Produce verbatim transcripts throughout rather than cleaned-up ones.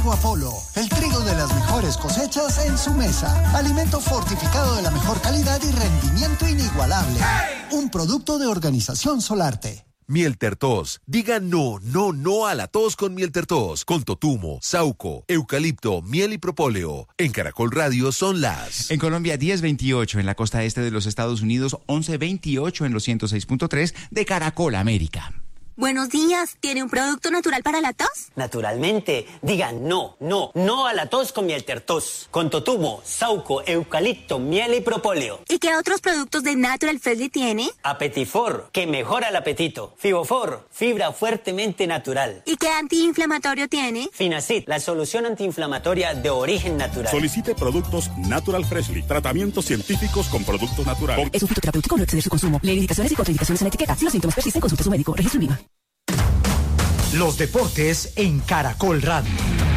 Trigo Apolo, el trigo de las mejores cosechas en su mesa. Alimento fortificado de la mejor calidad y rendimiento inigualable. ¡Hey! Un producto de Organización Solarte. Miel Tertos. Diga no, no, no a la tos con Miel Tertos. Con totumo, sauco, eucalipto, miel y propóleo. En Caracol Radio son las... En Colombia, diez veintiocho. En la costa este de los Estados Unidos, once veintiocho en los ciento seis punto tres de Caracol América. Buenos días, ¿tiene un producto natural para la tos? Naturalmente, diga no, no, no a la tos con Miel Tertos. Con totumo, sauco, eucalipto, miel y propóleo. ¿Y qué otros productos de Natural Freshly tiene? Apetifor, que mejora el apetito. Fibofor, fibra fuertemente natural. ¿Y qué antiinflamatorio tiene? Finacid, la solución antiinflamatoria de origen natural. Solicite productos Natural Freshly. Tratamientos científicos con productos naturales. Es un fitoterapéutico, no exceder su consumo. Lee indicaciones y contraindicaciones en etiqueta. Si los síntomas persisten, consulte a su médico. Registro IVA. Los deportes en Caracol Radio.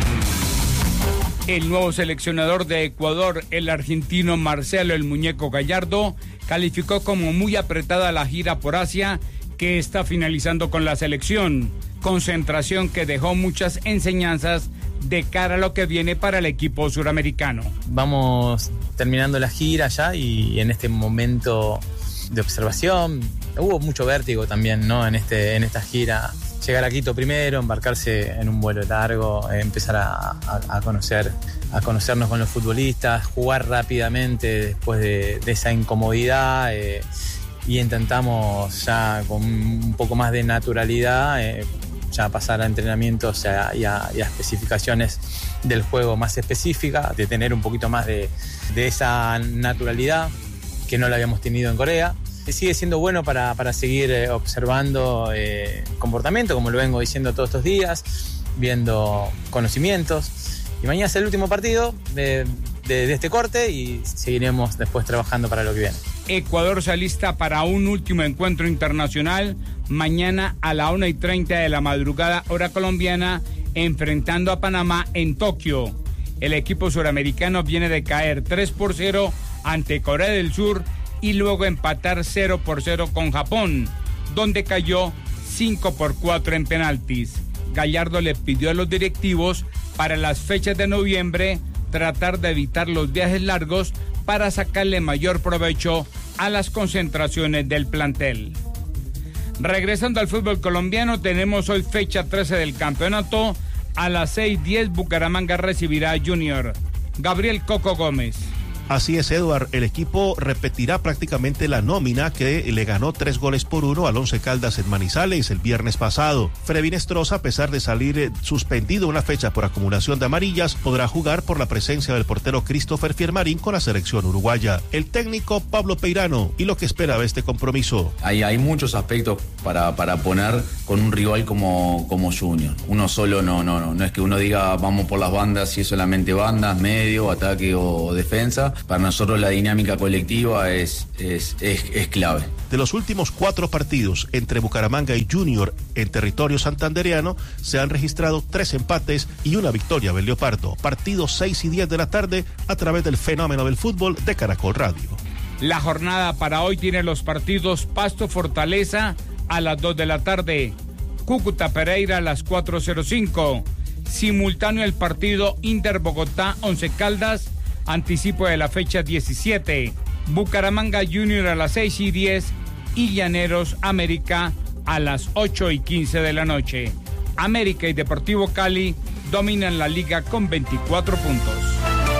El nuevo seleccionador de Ecuador, el argentino Marcelo el Muñeco Gallardo, calificó como muy apretada la gira por Asia que está finalizando con la selección. Concentración que dejó muchas enseñanzas de cara a lo que viene para el equipo suramericano. Vamos terminando la gira ya y en este momento de observación hubo mucho vértigo también, ¿no? En este en esta gira. Llegar a Quito primero, embarcarse en un vuelo largo, eh, empezar a, a, a conocer, a conocernos con los futbolistas, jugar rápidamente después de, de esa incomodidad eh, y intentamos ya con un poco más de naturalidad eh, ya pasar a entrenamientos y a, y, a, y a especificaciones del juego más específicas, de tener un poquito más de, de esa naturalidad que no la habíamos tenido en Corea. Sigue siendo bueno para, para seguir eh, observando eh, comportamiento, como lo vengo diciendo todos estos días, viendo conocimientos. Y mañana es el último partido de, de, de este corte y seguiremos después trabajando para lo que viene. Ecuador se alista para un último encuentro internacional mañana a la una y treinta de la madrugada, hora colombiana, enfrentando a Panamá en Tokio. El equipo suramericano viene de caer tres por cero ante Corea del Sur y luego empatar cero por cero con Japón, donde cayó cinco por cuatro en penaltis. Gallardo le pidió a los directivos para las fechas de noviembre tratar de evitar los viajes largos para sacarle mayor provecho a las concentraciones del plantel. Regresando al fútbol colombiano, tenemos hoy fecha trece del campeonato. A las seis diez Bucaramanga recibirá a Junior. Gabriel Coco Gómez. Así es, Eduard, el equipo repetirá prácticamente la nómina que le ganó tres goles por uno al Once Caldas en Manizales el viernes pasado. Frevin Estroza, a pesar de salir eh, suspendido una fecha por acumulación de amarillas, podrá jugar por la presencia del portero Christopher Fiermarín con la selección uruguaya. El técnico Pablo Peirano y lo que espera de este compromiso. Hay, hay muchos aspectos para, para poner con un rival como, como Junior. Uno solo no, no, no, no es que uno diga vamos por las bandas, si es solamente bandas, medio, ataque o defensa. Para nosotros la dinámica colectiva es, es, es, es clave. De los últimos cuatro partidos entre Bucaramanga y Junior en territorio santandereano, se han registrado tres empates y una victoria del Leopardo. Partidos seis y diez de la tarde a través del Fenómeno del Fútbol de Caracol Radio. La jornada para hoy tiene los partidos Pasto Fortaleza a las dos de la tarde, Cúcuta Pereira a las cuatro cero cinco, simultáneo el partido Inter Bogotá Once Caldas, anticipo de la fecha diecisiete, Bucaramanga Junior a las seis y diez y Llaneros América a las ocho y quince de la noche. América y Deportivo Cali dominan la liga con veinticuatro puntos.